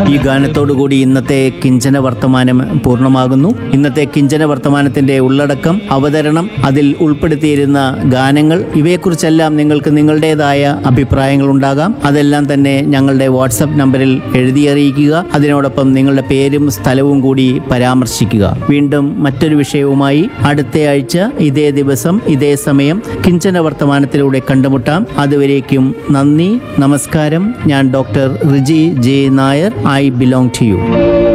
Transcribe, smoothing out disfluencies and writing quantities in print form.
ഈ ഗാനത്തോടുകൂടി ഇന്നത്തെ കിഞ്ചന വർത്തമാനം പൂർണ്ണമാകുന്നു. ഇന്നത്തെ കിഞ്ചന വർത്തമാനത്തിന്റെ ഉള്ളടക്കം, അവതരണം, അതിൽ ഉൾപ്പെടുത്തിയിരുന്ന ഗാനങ്ങൾ, ഇവയെക്കുറിച്ചെല്ലാം നിങ്ങൾക്ക് നിങ്ങളുടേതായ അഭിപ്രായങ്ങൾ ഉണ്ടാകാം. അതെല്ലാം തന്നെ ഞങ്ങളുടെ വാട്സപ്പ് നമ്പറിൽ എഴുതി അറിയിക്കുക. അതിനോടൊപ്പം നിങ്ങളുടെ പേരും സ്ഥലവും കൂടി പരാമർശിക്കുക. വീണ്ടും മറ്റൊരു വിഷയവുമായി അടുത്ത ആഴ്ച ഇതേ ദിവസം ഇതേ സമയം കിഞ്ചന വർത്തമാനത്തിലൂടെ കണ്ടുമുട്ടാം. അതുവരേക്കും നന്ദി, നമസ്കാരം. ഞാൻ doctor Riji J Nair. I belong to you.